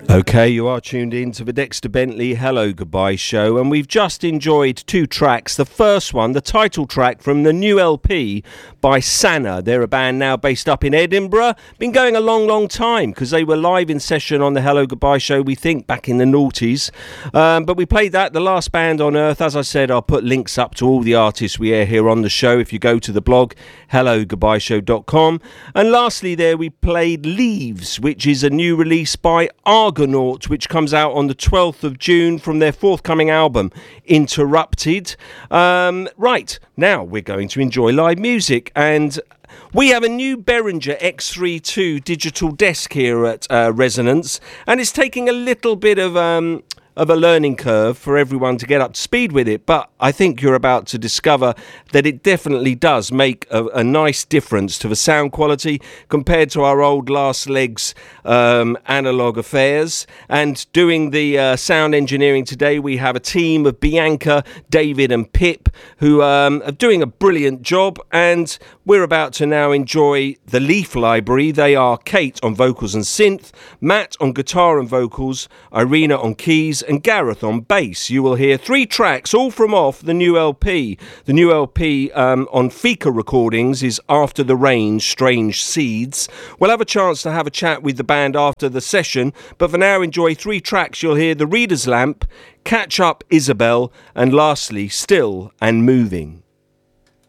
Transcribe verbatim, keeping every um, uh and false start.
Okay, you are tuned in to the Dexter Bentley Hello Goodbye show, and we've just enjoyed two tracks. The first one, the title track from the new L P by Sanna. They're a band now based up in Edinburgh. Been going a long, long time because they were live in session on the Hello Goodbye show, we think, back in the noughties. Um, but we played that, the last band on earth. As I said, I'll put links up to all the artists we air here on the show if you go to the blog, hello goodbye show dot com. And lastly there, we played Leaves, which is a new release by Argonaut, which comes out on the twelfth of June from their forthcoming album, Interrupted. Um, right, now we're going to enjoy live music, and we have a new Behringer X thirty-two digital desk here at uh, Resonance, and it's taking a little bit of... Um, of a learning curve for everyone to get up to speed with it, but I think you're about to discover that it definitely does make a, a nice difference to the sound quality compared to our old Last Legs um, analog affairs. And doing the uh, sound engineering today, we have a team of Bianca, David and Pip, who um, are doing a brilliant job, and we're about to now enjoy the Leaf Library. They are Kate on vocals and synth, Matt on guitar and vocals, Irina on keys, and Gareth on bass. You will hear three tracks, all from off the new L P. The new L P um, on Fika Recordings is After the Rain, Strange Seeds. We'll have a chance to have a chat with the band after the session, but for now enjoy three tracks. You'll hear The Reader's Lamp, Catch Up Isabel, and lastly Still and Moving.